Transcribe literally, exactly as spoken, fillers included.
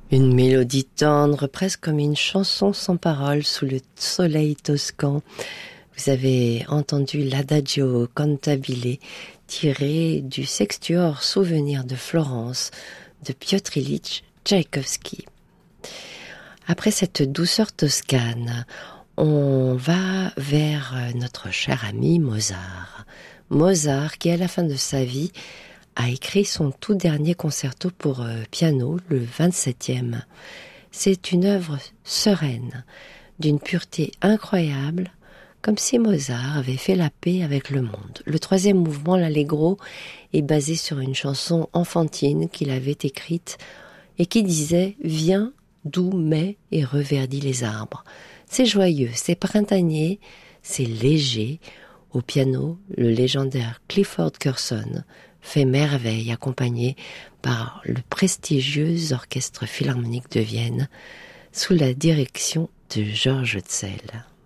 Une mélodie tendre, presque comme une chanson sans paroles sous le soleil toscan. Vous avez entendu l'Adagio cantabile tiré du Sextuor Souvenir de Florence de Piotr Ilyich Tchaïkovski. Après cette douceur toscane, on va vers notre cher ami Mozart. Mozart qui, à la fin de sa vie, a écrit son tout dernier concerto pour piano, le vingt-septième. C'est une œuvre sereine, d'une pureté incroyable, comme si Mozart avait fait la paix avec le monde. Le troisième mouvement, l'Allegro, est basé sur une chanson enfantine qu'il avait écrite et qui disait « Viens d'où mai et reverdit les arbres ». C'est joyeux, c'est printanier, c'est léger. Au piano, le légendaire Clifford Curzon fait merveille, accompagné par le prestigieux Orchestre Philharmonique de Vienne, sous la direction de Georges Hetzel.